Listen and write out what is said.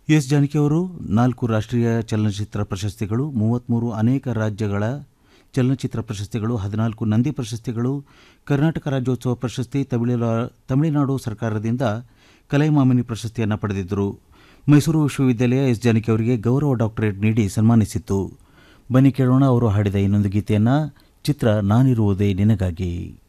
S Janaki ಅವರು 4 ರಾಷ್ಟ್ರೀಯ ಚಲನಚಿತ್ರ ಪ್ರಶಸ್ತಿಗಳು, 33 ಅನೇಕ ರಾಜ್ಯಗಳ ಚಲನಚಿತ್ರ ಪ್ರಶಸ್ತಿಗಳು, 14 ನಂದಿ ಪ್ರಶಸ್ತಿಗಳು, ಕರ್ನಾಟಕ ರಾಜ್ಯೋತ್ಸವ ಪ್ರಶಸ್ತಿ, ತಮಿಳುನಾಡು ಸರ್ಕಾರದಿಂದ ಕಲೈಮಾಮಣಿ ಪ್ರಶಸ್ತಿಯನ್ನು ಪಡೆದಿದ್ದರು. ಮೈಸೂರು ವಿಶ್ವವಿದ್ಯಾಲಯ ಎಸ್ ಜಾನಕಿ ಅವರಿಗೆ ಗೌರವ ಡಾಕ್ಟರೇಟ್ ನೀಡಿ ಸನ್ಮಾನಿಸಿತ್ತು. ಬನ್ನಿ ಕೇಳೋಣ ಅವರು ಹಾಡಿದ ಇನ್ನೊಂದು ಗೀತೆಯನ್ನು. ಚಿತ್ರ ನಾನಿರುವುದೇ ನಿನಗಾಗಿ.